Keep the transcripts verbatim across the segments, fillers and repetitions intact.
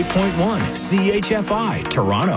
ninety-eight point one C H F I, Toronto.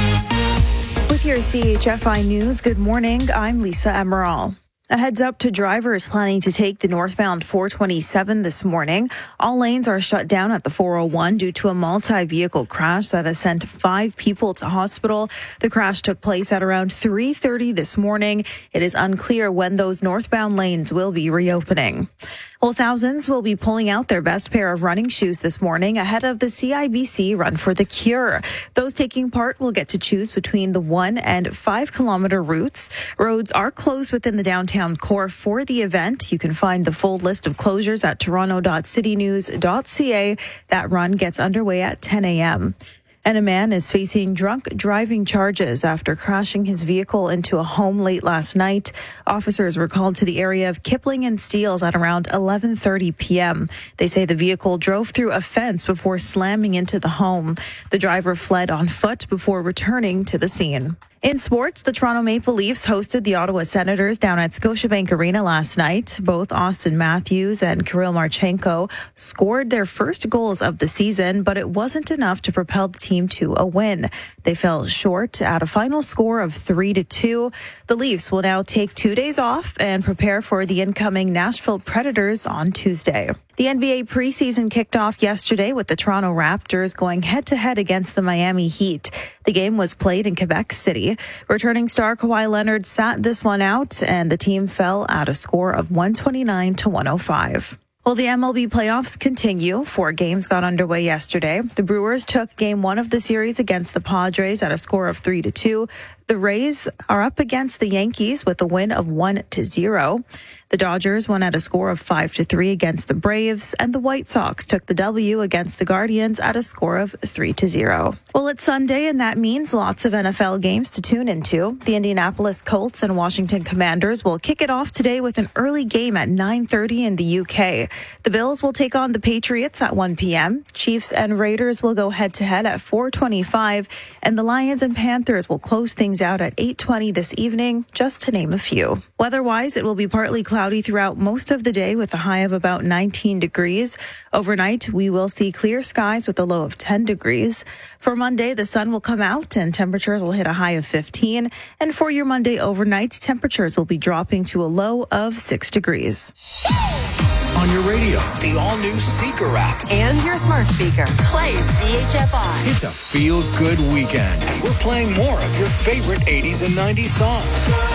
With your C H F I News, good morning. I'm Lisa Emerald. A heads up to drivers planning to take the northbound four twenty-seven this morning. All lanes are shut down at the four oh one due to a multi-vehicle crash that has sent five people to hospital. The crash took place at around three thirty this morning. It is unclear when those northbound lanes will be reopening. Well, thousands will be pulling out their best pair of running shoes this morning ahead of the C I B C Run for the Cure. Those taking part will get to choose between the one and five kilometer routes. Roads are closed within the downtown core for the event. You can find the full list of closures at toronto dot city news dot c a. That run gets underway at ten a.m. And a man is facing drunk driving charges after crashing his vehicle into a home late last night. Officers were called to the area of Kipling and Steeles at around eleven thirty p.m. They say the vehicle drove through a fence before slamming into the home. The driver fled on foot before returning to the scene. In sports, the Toronto Maple Leafs hosted the Ottawa Senators down at Scotiabank Arena last night. Both Austin Matthews and Kirill Marchenko scored their first goals of the season, but it wasn't enough to propel the team to a win. They fell short at a final score of three to two. The Leafs will now take two days off and prepare for the incoming Nashville Predators on Tuesday. The N B A preseason kicked off yesterday with the Toronto Raptors going head-to-head against the Miami Heat. The game was played in Quebec City. Returning star Kawhi Leonard sat this one out, and the team fell at a score of one twenty-nine to one oh five. Well, the M L B playoffs continue. Four games got underway yesterday. The Brewers took game one of the series against the Padres at a score of three to two. The Rays are up against the Yankees with a win of one to zero. The Dodgers won at a score of five to three against the Braves, and the White Sox took the W against the Guardians at a score of three to zero. Well, it's Sunday, and that means lots of N F L games to tune into. The Indianapolis Colts and Washington Commanders will kick it off today with an early game at nine thirty in the U K. The Bills will take on the Patriots at one p.m. Chiefs and Raiders will go head-to-head at four twenty-five, and the Lions and Panthers will close things out at eight twenty this evening, just to name a few. Weather-wise, it will be partly cloudy throughout most of the day with a high of about nineteen degrees. Overnight, we will see clear skies with a low of ten degrees. For Monday, the sun will come out and temperatures will hit a high of fifteen. And for your Monday overnight, temperatures will be dropping to a low of six degrees. On your radio, the all-new Seeker app. And your smart speaker. Play C H F I. It's a feel-good weekend, and we're playing more of your favorite eighties and nineties songs.